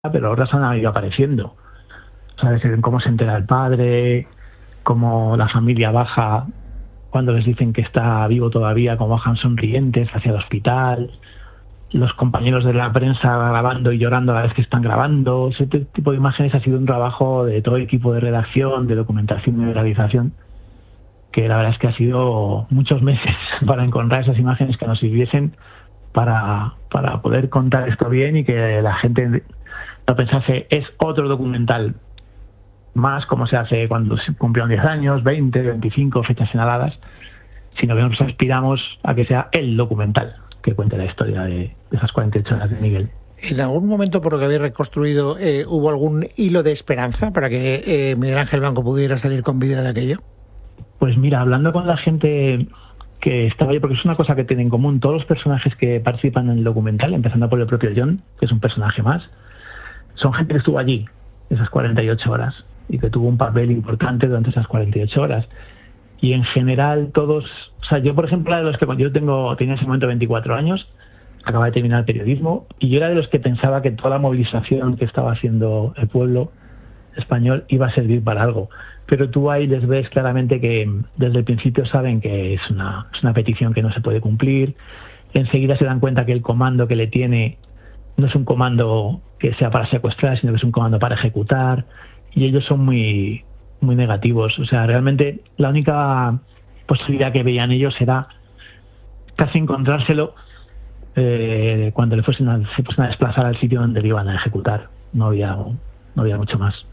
pero otras han ido apareciendo. ¿Sabes? En cómo se entera el padre, cómo la familia baja cuando les dicen que está vivo todavía, cómo bajan sonrientes hacia el hospital, los compañeros de la prensa grabando y llorando a la vez que están grabando. Ese tipo de imágenes ha sido un trabajo de todo el equipo de redacción, de documentación y de realización, que la verdad es que ha sido muchos meses para encontrar esas imágenes que nos sirviesen para poder contar esto bien y que la gente no pensase es otro documental más, como se hace cuando se cumplieron 10 años, 20, 25, fechas señaladas, sino que nos aspiramos a que sea el documental que cuente la historia de esas 48 horas de Miguel. ¿En algún momento, por lo que habéis reconstruido, hubo algún hilo de esperanza para que Miguel Ángel Blanco pudiera salir con vida de aquello? Pues mira, hablando con la gente que estaba ahí, porque es una cosa que tienen en común todos los personajes que participan en el documental, empezando por el propio John, que es un personaje más, son gente que estuvo allí esas 48 horas y que tuvo un papel importante durante esas 48 horas. Y en general todos, o sea, yo por ejemplo era de los que cuando tenía en ese momento 24 años, acababa de terminar el periodismo, y yo era de los que pensaba que toda la movilización que estaba haciendo el pueblo español iba a servir para algo. Pero tú ahí les ves claramente que desde el principio saben que es una petición que no se puede cumplir. Enseguida se dan cuenta que el comando que le tiene no es un comando que sea para secuestrar, sino que es un comando para ejecutar, y ellos son muy, muy negativos. O sea, realmente la única posibilidad que veían ellos era casi encontrárselo cuando se fuesen a desplazar al sitio donde le iban a ejecutar. No había mucho más.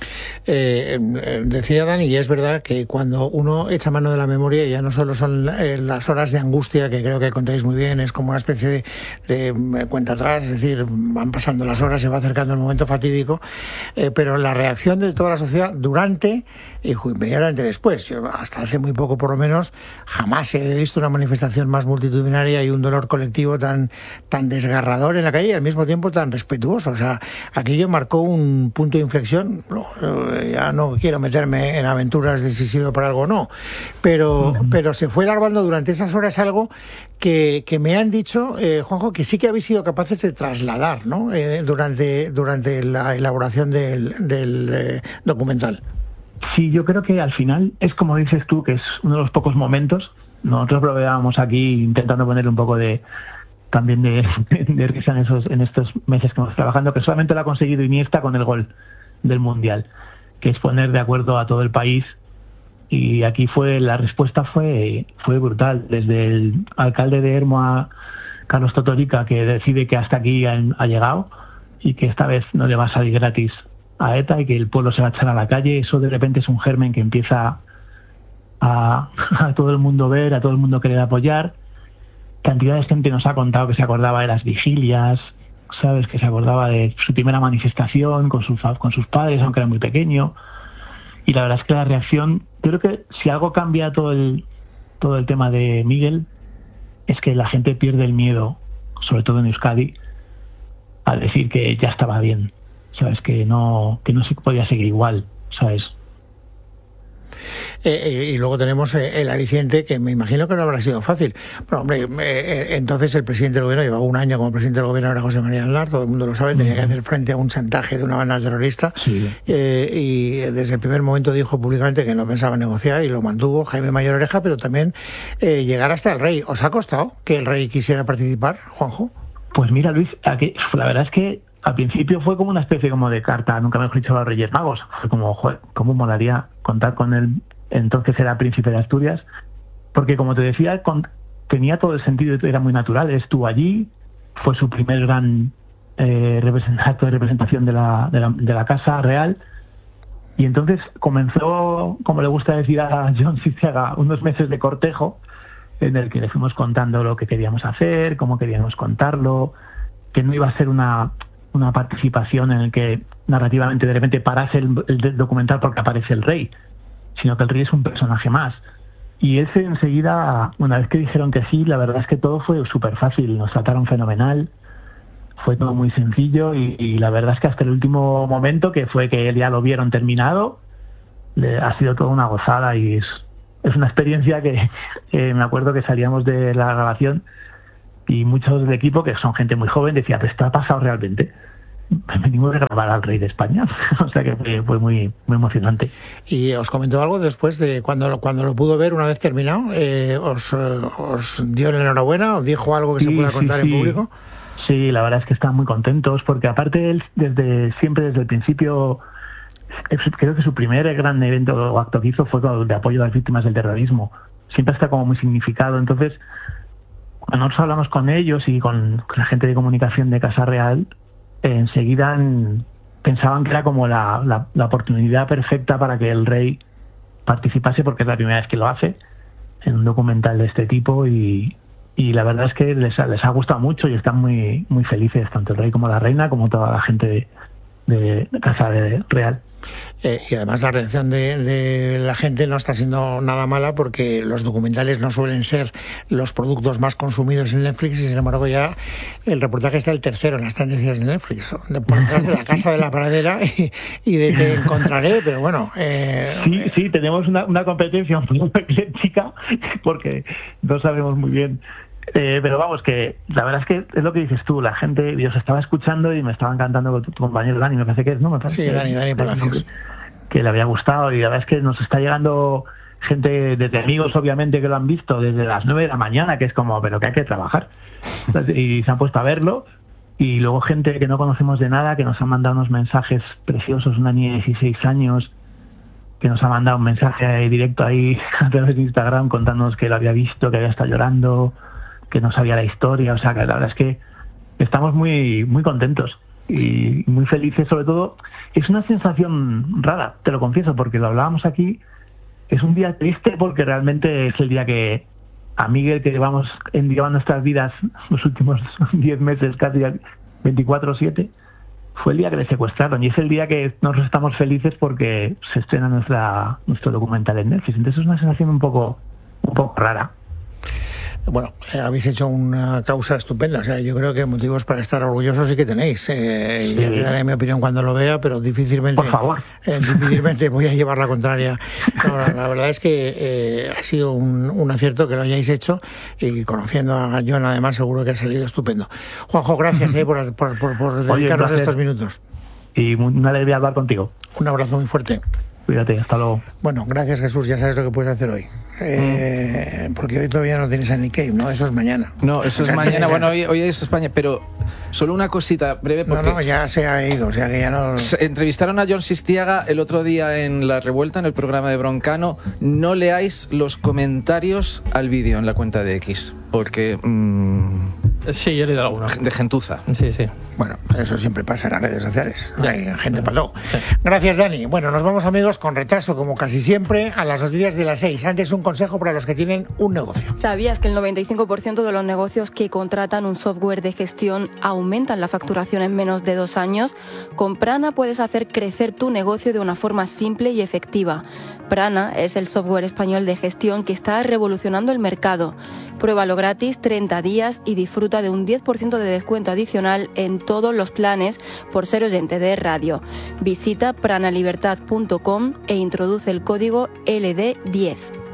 Decía Dani, y es verdad que cuando uno echa mano de la memoria, ya no solo son las horas de angustia, que creo que contáis muy bien, es como una especie de cuenta atrás, es decir, van pasando las horas, se va acercando el momento fatídico, pero la reacción de toda la sociedad durante y inmediatamente después. Yo, hasta hace muy poco por lo menos, jamás he visto una manifestación más multitudinaria y un dolor colectivo tan desgarrador en la calle y al mismo tiempo tan respetuoso. O sea, aquello marcó un punto de inflexión. Ya no quiero meterme en aventuras de si sirve para algo o no, pero se fue larvando durante esas horas algo que me han dicho, Juanjo, que sí que habéis sido capaces de trasladar, ¿no? Durante la elaboración del documental. Sí, yo creo que al final es como dices tú, que es uno de los pocos momentos. Nosotros lo veíamos aquí intentando ponerle un poco también de risa en estos meses que hemos trabajando, que solamente lo ha conseguido Iniesta con el gol del Mundial, que es poner de acuerdo a todo el país. Y aquí la respuesta fue brutal, desde el alcalde de Ermua, Carlos Totorica, que decide que hasta aquí ha llegado y que esta vez no le va a salir gratis a ETA y que el pueblo se va a echar a la calle. Eso de repente es un germen que empieza a todo el mundo ver, a todo el mundo querer apoyar. Cantidad de gente nos ha contado que se acordaba de las vigilias, sabes, que se acordaba de su primera manifestación con sus padres, aunque era muy pequeño. Y la verdad es que la reacción, yo creo que si algo cambia todo el tema de Miguel, es que la gente pierde el miedo, sobre todo en Euskadi, a decir que ya estaba bien, sabes, que no se podía seguir igual, sabes. Y luego tenemos el aliciente, que me imagino que no habrá sido fácil. Pero, hombre, entonces el presidente del gobierno llevaba un año como presidente del gobierno, era José María Aznar, todo el mundo lo sabe, tenía que hacer frente a un chantaje de una banda terrorista. Sí. Y desde el primer momento dijo públicamente que no pensaba negociar y lo mantuvo Jaime Mayor Oreja, pero también llegar hasta el rey. ¿Os ha costado que el rey quisiera participar, Juanjo? Pues mira, Luis, la verdad es que al principio fue como una especie como de carta, nunca mejor dicho, a los Reyes Magos. Fue como, joder, ¿cómo molaría contar con él? Entonces era príncipe de Asturias, porque como te decía, tenía todo el sentido, era muy natural. Estuvo allí, fue su primer gran acto de representación de la Casa Real, y entonces comenzó, como le gusta decir a John Siziaga, unos meses de cortejo en el que le fuimos contando lo que queríamos hacer, cómo queríamos contarlo, que no iba a ser una participación en el que narrativamente de repente parase el documental porque aparece el rey, sino que el rey es un personaje más. Y ese enseguida, una vez que dijeron que sí, la verdad es que todo fue súper fácil, nos trataron fenomenal, fue todo muy sencillo y la verdad es que hasta el último momento, que fue que ya lo vieron terminado, ha sido toda una gozada y es una experiencia que me acuerdo que salíamos de la grabación y muchos del equipo, que son gente muy joven, decía, ¿pero esto ha pasado realmente? venimos a grabar al rey de España. O sea que fue muy, muy emocionante. Y os comentó algo después de cuando lo pudo ver una vez terminado, os dio la enhorabuena, os dijo algo que se pueda contar en público. Sí, la verdad es que están muy contentos porque aparte él desde el principio, creo que su primer gran evento o acto que hizo fue de apoyo a las víctimas del terrorismo. Siempre está como muy significado. Entonces, cuando nosotros hablamos con ellos y con la gente de comunicación de Casa Real, enseguida pensaban que era como la oportunidad perfecta para que el rey participase, porque es la primera vez que lo hace en un documental de este tipo, y la verdad es que les ha gustado mucho y están muy, muy felices, tanto el rey como la reina, como toda la gente de Casa Real. Y además la reacción de la gente no está siendo nada mala, porque los documentales no suelen ser los productos más consumidos en Netflix, y sin embargo ya el reportaje está el tercero en las tendencias de Netflix, por detrás de La Casa de la Pradera y de Te Encontraré, pero bueno... Sí, tenemos una competencia un poco ecléctica, porque no sabemos muy bien. Pero vamos, que la verdad es que es lo que dices tú, la gente, yo os estaba escuchando y me estaba encantando con tu compañero Dani, me parece que es, ¿no? Me parece sí, Dani Palacios. Que le había gustado, y la verdad es que nos está llegando gente desde amigos, obviamente, que lo han visto desde las 9 de la mañana, que es como, pero que hay que trabajar. Y se han puesto a verlo, y luego gente que no conocemos de nada, que nos ha mandado unos mensajes preciosos, una niña de 16 años, que nos ha mandado un mensaje directo ahí a través de Instagram contándonos que lo había visto, que había estado llorando, que no sabía la historia. O sea, que la verdad es que estamos muy, muy contentos y muy felices. Sobre todo, es una sensación rara, te lo confieso, porque lo hablábamos aquí. Es un día triste porque realmente es el día que a Miguel, que llevamos llevando nuestras vidas los últimos 10 meses, casi 24/7, fue el día que le secuestraron, y es el día que nosotros estamos felices porque se estrena nuestro documental en Netflix. Entonces es una sensación un poco rara. Bueno, habéis hecho una causa estupenda. O sea, yo creo que motivos para estar orgullosos sí que tenéis. Ya te daré mi opinión cuando lo vea, pero difícilmente, por favor, difícilmente voy a llevar la contraria. No, la verdad es que ha sido un acierto que lo hayáis hecho, y conociendo a John, además, seguro que ha salido estupendo. Juanjo, gracias por dedicarnos estos minutos. Y una alegría hablar contigo. Un abrazo muy fuerte. Cuídate, hasta luego. Bueno, gracias, Jesús, ya sabes lo que puedes hacer hoy. Porque hoy todavía no tienes a Nick Cave, ¿no? Eso es mañana. No, eso es mañana. Bueno, hoy es España, pero solo una cosita breve. Porque no, ya se ha ido, o sea que ya no... Entrevistaron a Jon Sistiaga el otro día en La Revuelta, en el programa de Broncano. No leáis los comentarios al vídeo en la cuenta de X, porque... Sí, yo he leído alguno. De gentuza. Sí. Bueno, eso siempre pasa en las redes sociales. Hay gente para todo. Gracias, Dani. Bueno, nos vamos, amigos, con retraso, como casi siempre, a las noticias de las 6. Antes, un consejo para los que tienen un negocio. ¿Sabías que el 95% de los negocios que contratan un software de gestión aumentan la facturación en menos de 2 años? Con Prana puedes hacer crecer tu negocio de una forma simple y efectiva. Prana es el software español de gestión que está revolucionando el mercado. Pruébalo gratis 30 días y disfruta de un 10% de descuento adicional en todos los planes por ser oyente de radio. Visita pranalibertad.com e introduce el código LD10.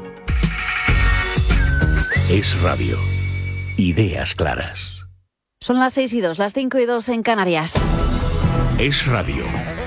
Es radio. Ideas claras. Son las 6:02, las 5:02 en Canarias. Es radio.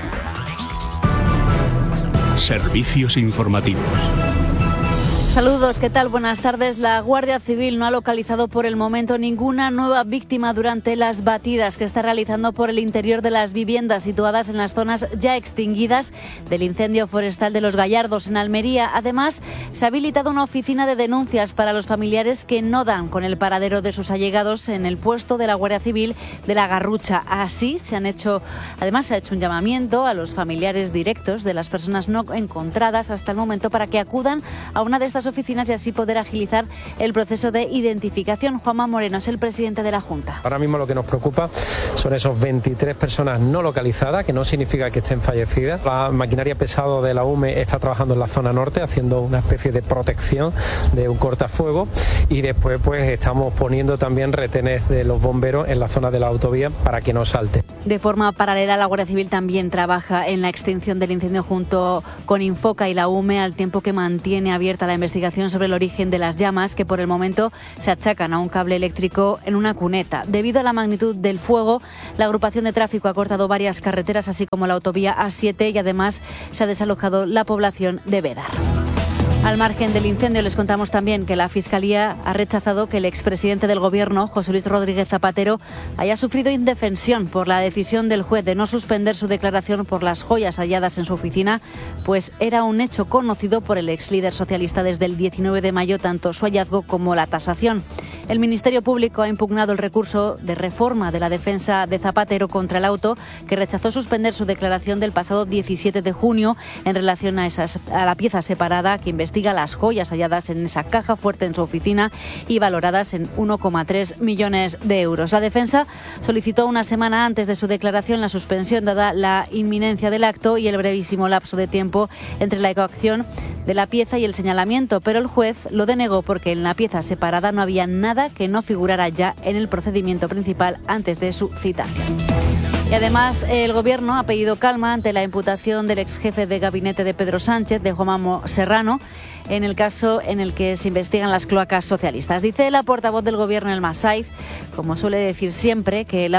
Servicios informativos. Saludos, ¿qué tal? Buenas tardes. La Guardia Civil no ha localizado por el momento ninguna nueva víctima durante las batidas que está realizando por el interior de las viviendas situadas en las zonas ya extinguidas del incendio forestal de Los Gallardos, en Almería. Además, se ha habilitado una oficina de denuncias para los familiares que no dan con el paradero de sus allegados en el puesto de la Guardia Civil de La Garrucha. Así, se ha hecho un llamamiento a los familiares directos de las personas no encontradas hasta el momento para que acudan a una de estas oficinas y así poder agilizar el proceso de identificación. Juanma Moreno es el presidente de la Junta. Ahora mismo lo que nos preocupa son esos 23 personas no localizadas, que no significa que estén fallecidas. La maquinaria pesada de la UME está trabajando en la zona norte haciendo una especie de protección de un cortafuego, y después pues estamos poniendo también retenes de los bomberos en la zona de la autovía para que no salte. De forma paralela, la Guardia Civil también trabaja en la extinción del incendio junto con Infoca y la UME, al tiempo que mantiene abierta la investigación investigación sobre el origen de las llamas, que por el momento se achacan a un cable eléctrico en una cuneta. Debido a la magnitud del fuego, la agrupación de tráfico ha cortado varias carreteras, así como la autovía A7, y además se ha desalojado la población de Bédar. Al margen del incendio, les contamos también que la Fiscalía ha rechazado que el expresidente del Gobierno, José Luis Rodríguez Zapatero, haya sufrido indefensión por la decisión del juez de no suspender su declaración por las joyas halladas en su oficina, pues era un hecho conocido por el ex líder socialista desde el 19 de mayo, tanto su hallazgo como la tasación. El Ministerio Público ha impugnado el recurso de reforma de la defensa de Zapatero contra el auto, que rechazó suspender su declaración del pasado 17 de junio en relación a la pieza separada que investiga las joyas halladas en esa caja fuerte en su oficina y valoradas en 1,3 millones de euros. La defensa solicitó una semana antes de su declaración la suspensión, dada la inminencia del acto y el brevísimo lapso de tiempo entre la coacción de la pieza y el señalamiento, pero el juez lo denegó porque en la pieza separada no había nada que no figurara ya en el procedimiento principal antes de su citación. Y además el Gobierno ha pedido calma ante la imputación del ex jefe de gabinete de Pedro Sánchez, de Juanma Serrano, en el caso en el que se investigan las cloacas socialistas. Dice la portavoz del Gobierno, Elma Saiz, como suele decir siempre, que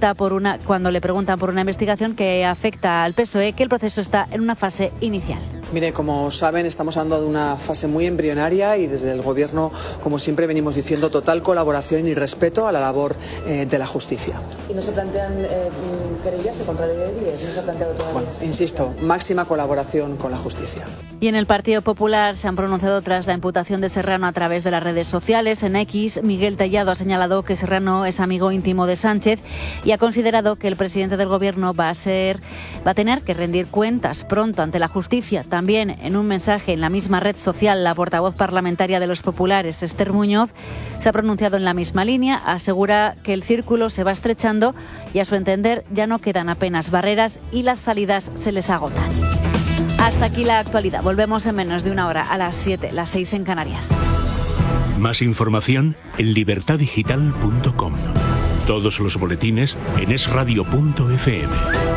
cuando le preguntan por una investigación que afecta al PSOE, que el proceso está en una fase inicial. Mire, como saben, estamos hablando de una fase muy embrionaria y desde el Gobierno, como siempre venimos diciendo, total colaboración y respeto a la labor de la justicia. ¿Y no se plantean querellas contra el IES? ¿No se ha planteado todavía? Bueno, insisto, máxima colaboración con la justicia. Y en el Partido Popular se han pronunciado tras la imputación de Serrano a través de las redes sociales. En X, Miguel Tellado ha señalado que Serrano es amigo íntimo de Sánchez y ha considerado que el presidente del Gobierno va a tener que rendir cuentas pronto ante la justicia. También en un mensaje en la misma red social, la portavoz parlamentaria de los populares, Esther Muñoz, se ha pronunciado en la misma línea. Asegura que el círculo se va estrechando y, a su entender, ya no quedan apenas barreras y las salidas se les agotan. Hasta aquí la actualidad. Volvemos en menos de una hora, a las 7, las 6 en Canarias. Más información en libertadigital.com. Todos los boletines en esradio.fm.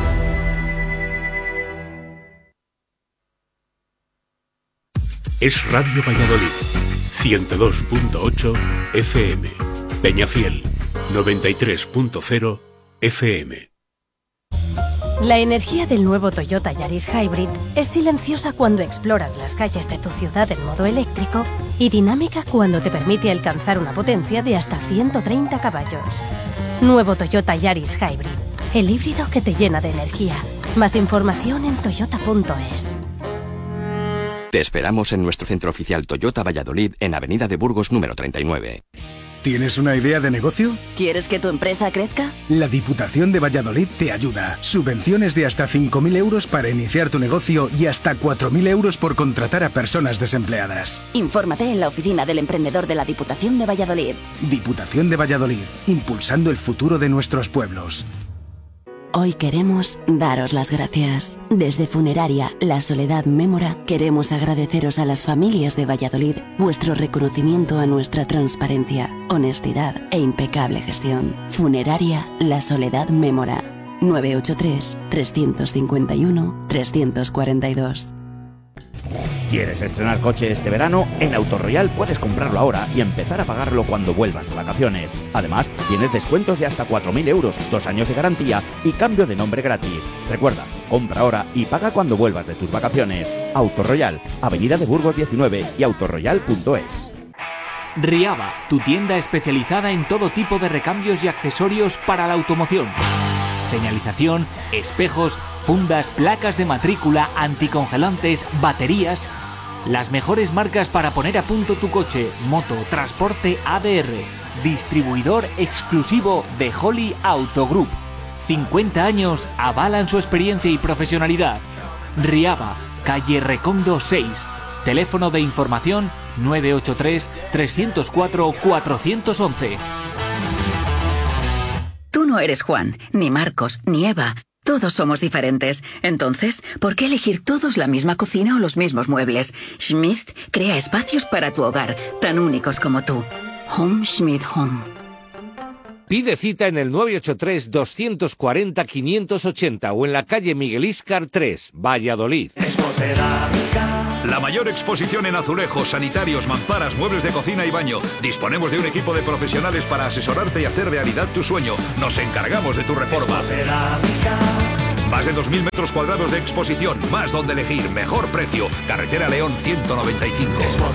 Es Radio Valladolid, 102.8 FM. Peñafiel, 93.0 FM. La energía del nuevo Toyota Yaris Hybrid es silenciosa cuando exploras las calles de tu ciudad en modo eléctrico y dinámica cuando te permite alcanzar una potencia de hasta 130 caballos. Nuevo Toyota Yaris Hybrid, el híbrido que te llena de energía. Más información en toyota.es. Te esperamos en nuestro centro oficial Toyota Valladolid en Avenida de Burgos número 39. ¿Tienes una idea de negocio? ¿Quieres que tu empresa crezca? La Diputación de Valladolid te ayuda. Subvenciones de hasta 5.000 euros para iniciar tu negocio y hasta 4.000 euros por contratar a personas desempleadas. Infórmate en la oficina del emprendedor de la Diputación de Valladolid. Diputación de Valladolid, impulsando el futuro de nuestros pueblos. Hoy queremos daros las gracias. Desde Funeraria La Soledad Mémora queremos agradeceros a las familias de Valladolid vuestro reconocimiento a nuestra transparencia, honestidad e impecable gestión. Funeraria La Soledad Mémora, 983-351-342. ¿Quieres estrenar coche este verano? En Autoroyal puedes comprarlo ahora y empezar a pagarlo cuando vuelvas de vacaciones. Además, tienes descuentos de hasta 4.000 euros, 2 años de garantía y cambio de nombre gratis. Recuerda, compra ahora y paga cuando vuelvas de tus vacaciones. Autoroyal, Avenida de Burgos 19 y autoroyal.es. Riaba, tu tienda especializada en todo tipo de recambios y accesorios para la automoción. Señalización, espejos, fundas, placas de matrícula, anticongelantes, baterías. Las mejores marcas para poner a punto tu coche, moto, transporte ADR. Distribuidor exclusivo de Holly Auto Group. 50 años avalan su experiencia y profesionalidad. Riaba, calle Recondo 6. Teléfono de información 983-304-411. Tú no eres Juan, ni Marcos, ni Eva. Todos somos diferentes. Entonces, ¿por qué elegir todos la misma cocina o los mismos muebles? Schmidt crea espacios para tu hogar, tan únicos como tú. Home Schmidt Home. Pide cita en el 983-240-580 o en la calle Miguel Íscar 3, Valladolid. Expocerámica. La mayor exposición en azulejos, sanitarios, mamparas, muebles de cocina y baño. Disponemos de un equipo de profesionales para asesorarte y hacer realidad tu sueño. Nos encargamos de tu reforma. Más de 2.000 metros cuadrados de exposición, más donde elegir, mejor precio. Carretera León 195.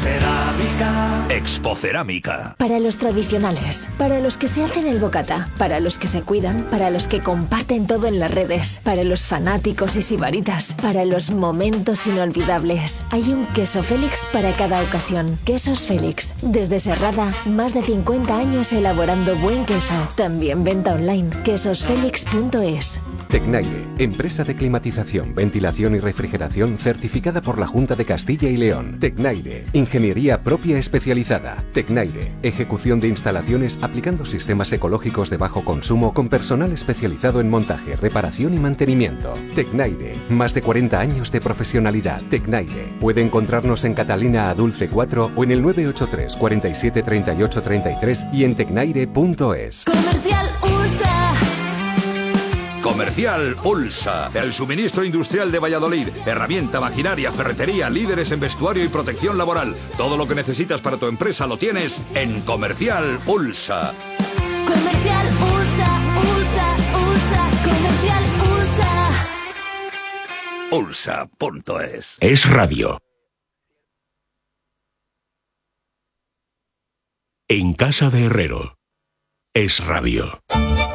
Expocerámica. Para los tradicionales, para los que se hacen el bocata, para los que se cuidan, para los que comparten todo en las redes, para los fanáticos y sibaritas, para los momentos inolvidables. Hay un queso Félix para cada ocasión. Quesos Félix. Desde Serrada, más de 50 años elaborando buen queso. También venta online. quesosfelix.es. Tecnaire, empresa de climatización, ventilación y refrigeración certificada por la Junta de Castilla y León. Tecnaire, ingeniería propia especializada. Tecnaire, ejecución de instalaciones aplicando sistemas ecológicos de bajo consumo con personal especializado en montaje, reparación y mantenimiento. Tecnaire, más de 40 años de profesionalidad. Tecnaire, puede encontrarnos en Catalina Adulce 4 o en el 983 47 38 33 y en tecnaire.es. Comercial USA. Comercial Ulsa, el suministro industrial de Valladolid. Herramienta, maquinaria, ferretería, líderes en vestuario y protección laboral. Todo lo que necesitas para tu empresa lo tienes en Comercial Ulsa. Comercial USA, USA, USA. Comercial USA. Ulsa.es. Es radio. En casa de Herrero. Es radio.